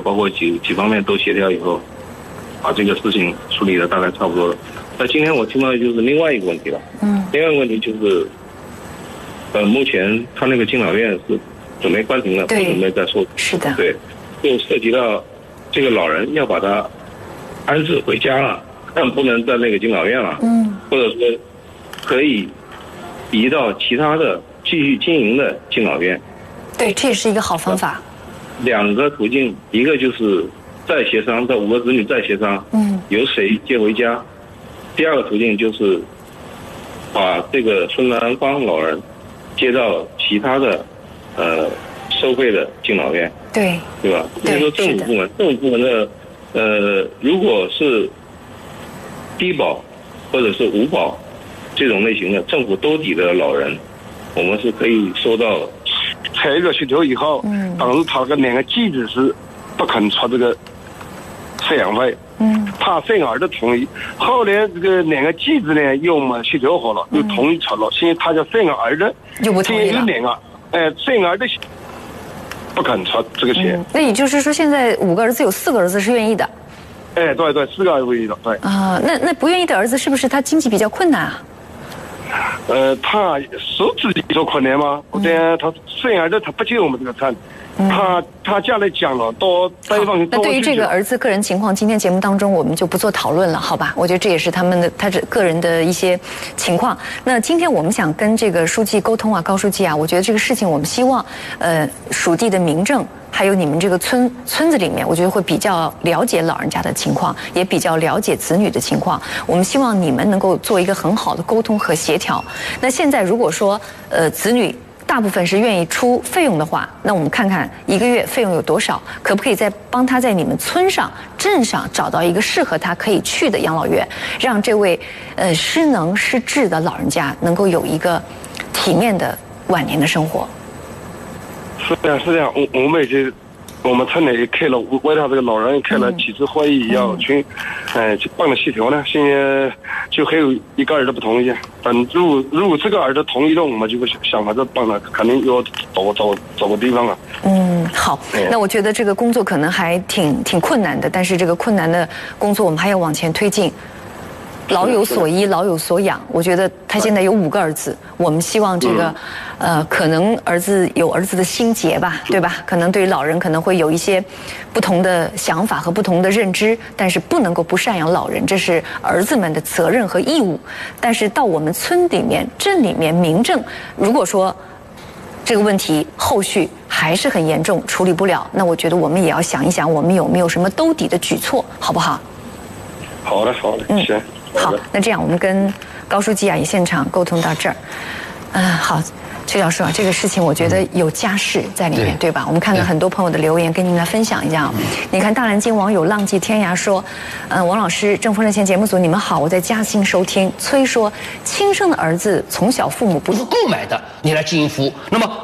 包括几方面都协调以后，把这个事情处理的大概差不多了。那今天我听到就是另外一个问题了，另外一个问题就是，目前他那个敬老院是准备关停了，不准备再收。 是的。 对，就涉及到这个老人要把他安置回家了，但不能在那个敬老院了，或者说可以移到其他的继续经营的敬老院。 对，这也是一个好方法。 两个途径，一个就是再协商，这5个子女再协商，由谁接回家。第二个途径就是把这个孙兰芳老人接到其他的收费的敬老院，对吧？所以说政府部门的如果是低保或者是无保这种类型的政府兜底的老人，我们是可以收到采个协调以后，当时他2个继子是不肯出这个赡养费，他赡养儿的同意，后来这个2个继子呢又没协调好了，又同意出了，现在他叫赡养儿的又不同意了， 赡养儿的不肯出这个钱。 那也就是说，现在5个儿子有4个儿子是愿意的。 对，4个儿子愿意的，对。 那不愿意的儿子是不是他经济比较困难啊？ 他是自己有困难吗？他赡养儿的他不接我们这个产。他家里讲了，到对方。 那对于这个儿子个人情况，今天节目当中我们就不做讨论了，好吧？我觉得这也是他这个人的一些情况。那今天我们想跟这个书记沟通啊，高书记啊，我觉得这个事情我们希望，属地的民政还有你们这个村子里面，我觉得会比较了解老人家的情况，也比较了解子女的情况。我们希望你们能够做一个很好的沟通和协调。那现在如果说子女大部分是愿意出费用的话，那我们看看1个月费用有多少，可不可以再帮他在你们村上、镇上找到一个适合他可以去的养老院，让这位失能失智的老人家能够有一个体面的晚年的生活。 是这样，我们村里也开了为他这个老人开了几次会议，要去帮他协调呢。现在就还有1个儿子不同意，等如果这个儿子同意了，我们就会想法子帮他，肯定要找个地方啊。 好，那我觉得这个工作可能还挺困难的，但是这个困难的工作我们还要往前推进。老有所依，老有所养。我觉得他现在有5个儿子，我们希望这个，可能儿子有儿子的心结吧，对吧？可能对于老人可能会有一些不同的想法和不同的认知，但是不能够不赡养老人，这是儿子们的责任和义务。但是到我们村里面、镇里面，民政如果说这个问题后续还是很严重，处理不了，那我觉得我们也要想一想，我们有没有什么兜底的举措，好不好？ 好的，行。 好，那这样我们跟高书记啊也现场沟通到这儿。好，崔教授啊，这个事情我觉得有家事在里面，对吧？我们看到很多朋友的留言，跟您来分享一下啊。你看，大南京网友浪迹天涯说，王老师，正风热线节目组，你们好，我在嘉兴收听。崔说，亲生的儿子从小父母不是购买的，你来进行服务，那么。